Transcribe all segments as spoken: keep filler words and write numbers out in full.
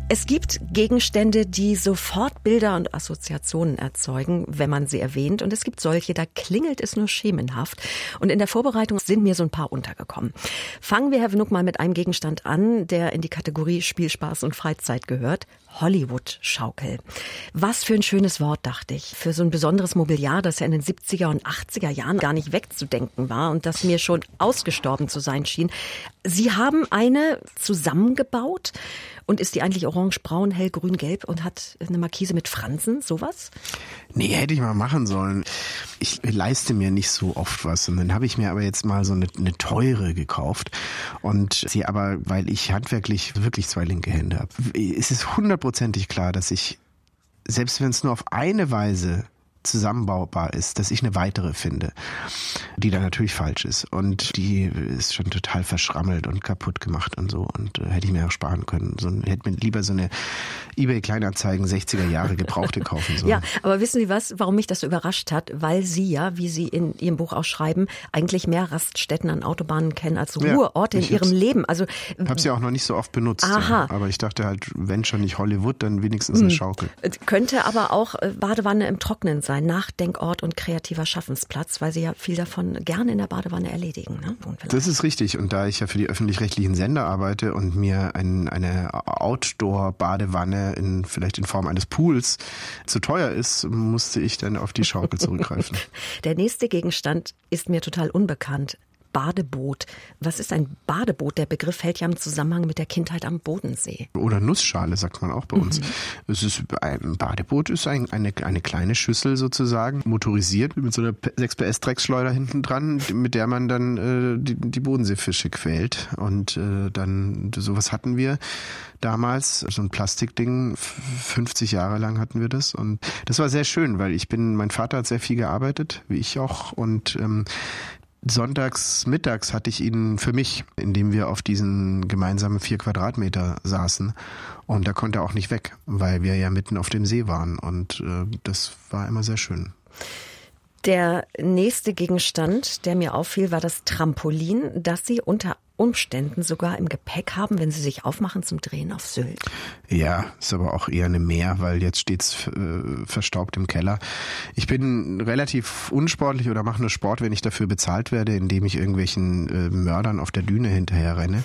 Es gibt Gegenstände, die sofort Bilder und Assoziationen erzeugen, wenn man sie erwähnt. Und es gibt solche, da klingelt es nur schemenhaft. Und in der Vorbereitung sind mir so ein paar untergekommen. Fangen wir, Herr Wnuk, mal mit einem Gegenstand an, der in die Kategorie Spielspaß und Freizeit gehört. Hollywood-Schaukel. Was für ein schönes Wort, dachte ich. Für so ein besonderes Mobiliar, das ja in den siebziger und achtziger Jahren gar nicht wegzudenken war und das mir schon ausgestorben zu sein schien. Sie haben eine zusammengebaut. Und ist die eigentlich orange, braun, hell, grün, gelb und hat eine Markise mit Fransen, sowas? Nee, hätte ich mal machen sollen. Ich leiste mir nicht so oft was. Und dann habe ich mir aber jetzt mal so eine, eine teure gekauft. Und sie aber, weil ich handwerklich wirklich zwei linke Hände habe, ist es hundertprozentig klar, dass ich, selbst wenn es nur auf eine Weise zusammenbaubar ist, dass ich eine weitere finde, die dann natürlich falsch ist. Und die ist schon total verschrammelt und kaputt gemacht und so. Und äh, hätte ich mir auch sparen können. So, hätte mir lieber so eine eBay-Kleinanzeigen sechziger Jahre Gebrauchte kaufen sollen. Ja, aber wissen Sie was, warum mich das so überrascht hat? Weil Sie ja, wie Sie in Ihrem Buch auch schreiben, eigentlich mehr Raststätten an Autobahnen kennen als Ruheorte ja, in Ihrem Leben. Also ich habe sie auch noch nicht so oft benutzt. Aha. Ja. Aber ich dachte halt, wenn schon nicht Hollywood, dann wenigstens eine Schaukel. Könnte aber auch Badewanne im Trocknen sein. Nachdenkort und kreativer Schaffensplatz, weil Sie ja viel davon gerne in der Badewanne erledigen. Ne? Das ist richtig. Und da ich ja für die öffentlich-rechtlichen Sender arbeite und mir ein, eine Outdoor-Badewanne in, vielleicht in Form eines Pools zu teuer ist, musste ich dann auf die Schaukel zurückgreifen. Der nächste Gegenstand ist mir total unbekannt. Badeboot. Was ist ein Badeboot? Der Begriff fällt ja im Zusammenhang mit der Kindheit am Bodensee. Oder Nussschale, sagt man auch bei uns. Mhm. Es ist, ein Badeboot ist ein, eine, eine kleine Schüssel sozusagen, motorisiert mit so einer sechs P S Drecksschleuder hinten dran, mit der man dann äh, die, die Bodenseefische quält. Und äh, dann, sowas hatten wir damals, so ein Plastikding, fünfzig Jahre lang hatten wir das. Und das war sehr schön, weil ich bin, mein Vater hat sehr viel gearbeitet, wie ich auch. Und ähm, sonntags mittags hatte ich ihn für mich, indem wir auf diesen gemeinsamen vier Quadratmeter saßen. Und da konnte er auch nicht weg, weil wir ja mitten auf dem See waren. Und äh, das war immer sehr schön. Der nächste Gegenstand, der mir auffiel, war das Trampolin, das Sie unter Umständen sogar im Gepäck haben, wenn Sie sich aufmachen zum Drehen auf Sylt. Ja, ist aber auch eher eine Mehr, weil jetzt steht's äh, verstaubt im Keller. Ich bin relativ unsportlich oder mache nur Sport, wenn ich dafür bezahlt werde, indem ich irgendwelchen äh, Mördern auf der Düne hinterher renne.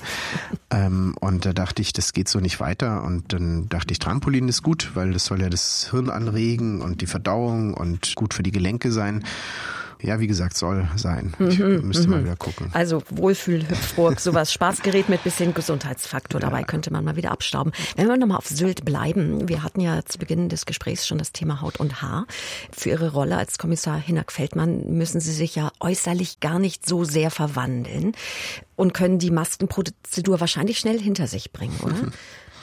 ähm, und da dachte ich, das geht so nicht weiter. Und dann dachte ich, Trampolin ist gut, weil das soll ja das Hirn anregen und die Verdauung und gut für die Gelenke sein. Ja, wie gesagt, soll sein. Ich mhm, müsste mhm. mal wieder gucken. Also Wohlfühl, Hüpfburg, sowas, Spaßgerät mit bisschen Gesundheitsfaktor. Dabei ja. könnte man mal wieder abstauben. Wenn wir nochmal auf Sylt bleiben. Wir hatten ja zu Beginn des Gesprächs schon das Thema Haut und Haar. Für Ihre Rolle als Kommissar Hinak-Feldmann müssen Sie sich ja äußerlich gar nicht so sehr verwandeln und können die Maskenprozedur wahrscheinlich schnell hinter sich bringen, oder? Mhm.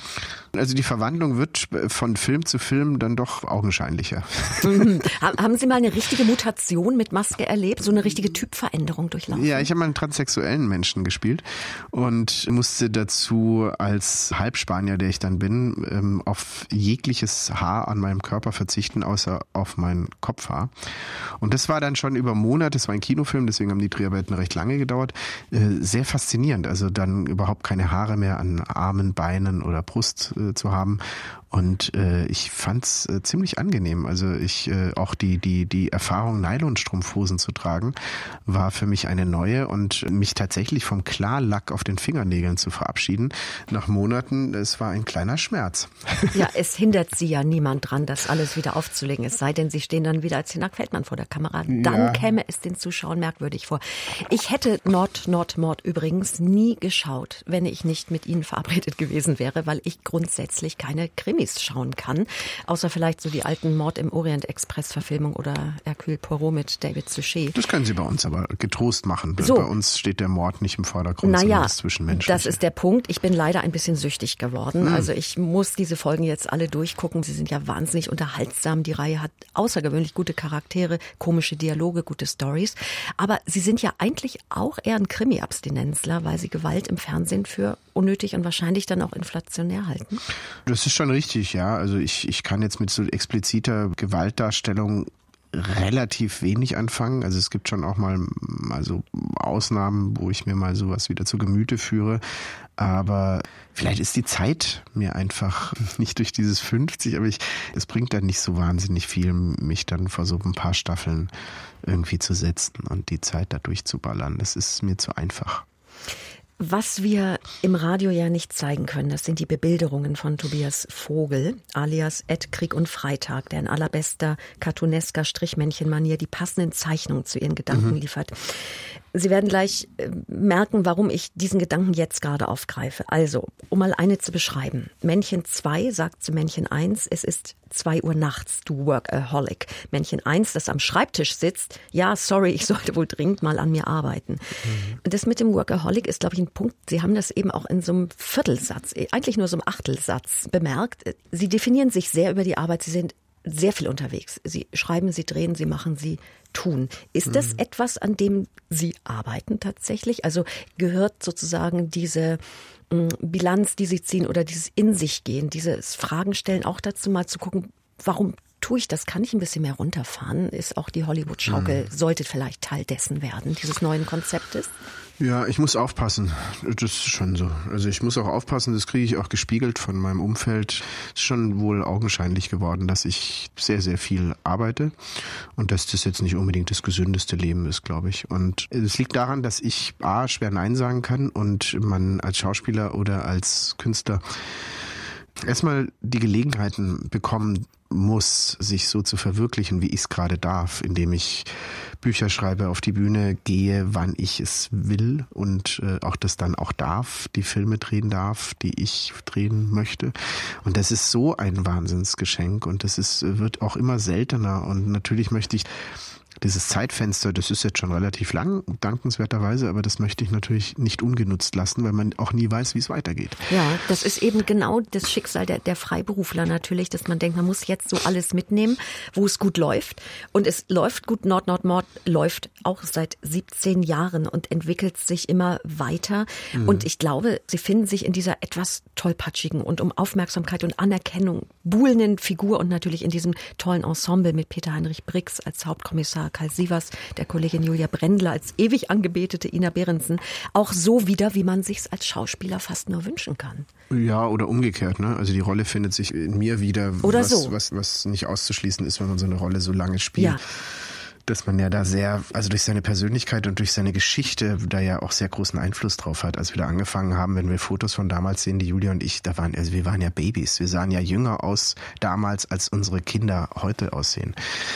Also die Verwandlung wird von Film zu Film dann doch augenscheinlicher. Mhm. Haben Sie mal eine richtige Mutation mit Maske erlebt? So eine richtige Typveränderung durchlaufen? Ja, ich habe mal einen transsexuellen Menschen gespielt und musste dazu als Halbspanier, der ich dann bin, auf jegliches Haar an meinem Körper verzichten, außer auf mein Kopfhaar. Und das war dann schon über Monate, das war ein Kinofilm, deswegen haben die Dreharbeiten recht lange gedauert, sehr faszinierend. Also dann überhaupt keine Haare mehr an Armen, Beinen oder Brust zu haben. Und äh, ich fand's äh, ziemlich angenehm. Also ich äh, auch die die die Erfahrung, Nylonstrumpfhosen zu tragen, war für mich eine neue und mich tatsächlich vom Klarlack auf den Fingernägeln zu verabschieden nach Monaten, es war ein kleiner Schmerz. Ja, es hindert Sie ja niemand dran, das alles wieder aufzulegen. Es sei denn, Sie stehen dann wieder als Hinak-Feldmann vor der Kamera. Dann ja. käme es den Zuschauern merkwürdig vor. Ich hätte Nord, Nord, Mord übrigens nie geschaut, wenn ich nicht mit Ihnen verabredet gewesen wäre, weil ich grundsätzlich keine Krimis schauen kann. Außer vielleicht so die alten Mord im Orient Express Verfilmung oder Hercule Poirot mit David Suchet. Das können Sie bei uns aber getrost machen. So. Bei uns steht der Mord nicht im Vordergrund, naja, sondern das Zwischenmenschliche. Das ist der Punkt. Ich bin leider ein bisschen süchtig geworden. Hm. Also ich muss diese Folgen jetzt alle durchgucken. Sie sind ja wahnsinnig unterhaltsam. Die Reihe hat außergewöhnlich gute Charaktere, komische Dialoge, gute Stories. Aber Sie sind ja eigentlich auch eher ein Krimi-Abstinenzler, weil Sie Gewalt im Fernsehen für unnötig und wahrscheinlich dann auch inflationär halten. Das ist schon richtig, ja. Also ich, ich kann jetzt mit so expliziter Gewaltdarstellung relativ wenig anfangen. Also es gibt schon auch mal also Ausnahmen, wo ich mir mal sowas wieder zu Gemüte führe. Aber vielleicht ist die Zeit mir einfach nicht durch dieses fünfzig, aber ich, es bringt dann nicht so wahnsinnig viel, mich dann vor so ein paar Staffeln irgendwie zu setzen und die Zeit da durchzuballern. Das ist mir zu einfach. Was wir im Radio ja nicht zeigen können, das sind die Bebilderungen von Tobias Vogel, alias Ed Krieg und Freitag, der in allerbester cartoonesker Strichmännchen-Manier die passenden Zeichnungen zu ihren Gedanken mhm. liefert. Sie werden gleich merken, warum ich diesen Gedanken jetzt gerade aufgreife. Also, um mal eine zu beschreiben. Männchen zwei sagt zu Männchen eins, es ist zwei Uhr nachts, du Workaholic. Männchen eins, das am Schreibtisch sitzt, ja, sorry, ich sollte wohl dringend mal an mir arbeiten. Mhm. Und das mit dem Workaholic ist, glaube ich, ein Punkt, Sie haben das eben auch in so einem Viertelsatz, eigentlich nur so einem Achtelsatz bemerkt. Sie definieren sich sehr über die Arbeit, Sie sind sehr viel unterwegs. Sie schreiben, Sie drehen, Sie machen, Sie tun. Ist das mhm. etwas, an dem Sie arbeiten tatsächlich? Also gehört sozusagen diese mh, Bilanz, die Sie ziehen oder dieses In sich gehen, dieses Fragen stellen auch dazu, mal zu gucken, warum tue ich das? Kann ich ein bisschen mehr runterfahren? Ist auch die Hollywood-Schaukel, mhm. sollte vielleicht Teil dessen werden, dieses neuen Konzeptes? Ja, ich muss aufpassen. Das ist schon so. Also ich muss auch aufpassen, das kriege ich auch gespiegelt von meinem Umfeld. Es ist schon wohl augenscheinlich geworden, dass ich sehr, sehr viel arbeite und dass das jetzt nicht unbedingt das gesündeste Leben ist, glaube ich. Und es liegt daran, dass ich A, schwer Nein sagen kann und man als Schauspieler oder als Künstler erstmal die Gelegenheiten bekommen muss, sich so zu verwirklichen, wie ich es gerade darf, indem ich Bücher schreibe, auf die Bühne gehe, wann ich es will und äh, auch das dann auch darf, die Filme drehen darf, die ich drehen möchte. Und das ist so ein Wahnsinnsgeschenk und das ist, wird auch immer seltener und natürlich möchte ich dieses Zeitfenster, das ist jetzt schon relativ lang, dankenswerterweise, aber das möchte ich natürlich nicht ungenutzt lassen, weil man auch nie weiß, wie es weitergeht. Ja, das ist eben genau das Schicksal der, der Freiberufler natürlich, dass man denkt, man muss jetzt so alles mitnehmen, wo es gut läuft. Und es läuft gut, Nord, Nord, Nord läuft auch seit siebzehn Jahren und entwickelt sich immer weiter. Mhm. Und ich glaube, sie finden sich in dieser etwas tollpatschigen und um Aufmerksamkeit und Anerkennung buhlenden Figur und natürlich in diesem tollen Ensemble mit Peter Heinrich Brix als Hauptkommissar, Karl Sievers, der Kollegin Julia Brendler als ewig angebetete Ina Berentzen, auch so wieder, wie man sich's als Schauspieler fast nur wünschen kann. Ja, oder umgekehrt, ne? Also die Rolle findet sich in mir wieder, oder was, so. was, was nicht auszuschließen ist, wenn man so eine Rolle so lange spielt. Ja. Dass man ja da sehr, also durch seine Persönlichkeit und durch seine Geschichte da ja auch sehr großen Einfluss drauf hat. Als wir da angefangen haben, wenn wir Fotos von damals sehen, die Julia und ich, da waren, also wir waren ja Babys. Wir sahen ja jünger aus damals, als unsere Kinder heute aussehen.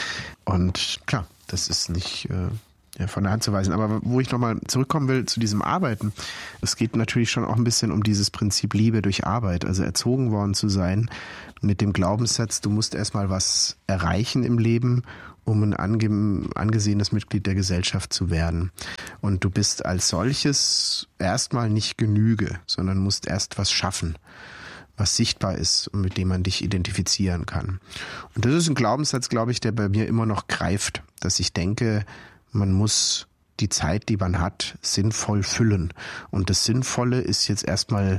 Und klar, das ist nicht äh, ja, von der Hand zu weisen. Aber wo ich nochmal zurückkommen will zu diesem Arbeiten, es geht natürlich schon auch ein bisschen um dieses Prinzip Liebe durch Arbeit. Also erzogen worden zu sein mit dem Glaubenssatz, du musst erstmal was erreichen im Leben, um ein ange- angesehenes Mitglied der Gesellschaft zu werden. Und du bist als solches erstmal nicht Genüge, sondern musst erst was schaffen, was sichtbar ist und mit dem man dich identifizieren kann. Und das ist ein Glaubenssatz, glaube ich, der bei mir immer noch greift, dass ich denke, man muss die Zeit, die man hat, sinnvoll füllen. Und das Sinnvolle ist jetzt erstmal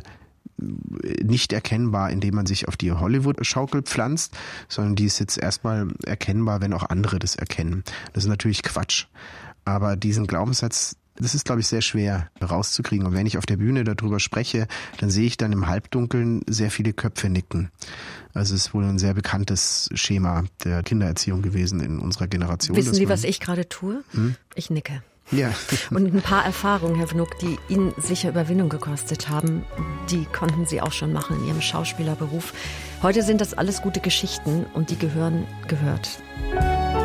nicht erkennbar, indem man sich auf die Hollywood-Schaukel pflanzt, sondern die ist jetzt erstmal erkennbar, wenn auch andere das erkennen. Das ist natürlich Quatsch. Aber diesen Glaubenssatz, das ist, glaube ich, sehr schwer rauszukriegen. Und wenn ich auf der Bühne darüber spreche, dann sehe ich dann im Halbdunkeln sehr viele Köpfe nicken. Also es ist wohl ein sehr bekanntes Schema der Kindererziehung gewesen in unserer Generation. Wissen Sie, was ich gerade tue? Hm? Ich nicke. Ja. Und ein paar Erfahrungen, Herr Wnuck, die Ihnen sicher Überwindung gekostet haben, die konnten Sie auch schon machen in Ihrem Schauspielerberuf. Heute sind das alles gute Geschichten und die gehören gehört.